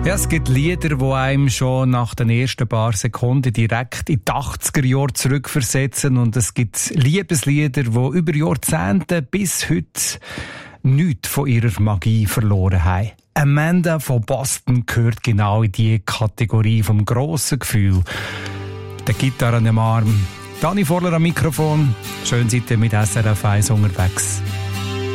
Ja, es gibt Lieder, die einem schon nach den ersten paar Sekunden direkt in die 80er Jahre zurückversetzen. Und es gibt Liebeslieder, die über Jahrzehnte bis heute nichts von ihrer Magie verloren haben. Amanda von Boston gehört genau in die Kategorie vom grossen Gefühl. Der Gitarre an dem Arm. Dani Vorler am Mikrofon. Schön seid ihr mit SRF 1 unterwegs.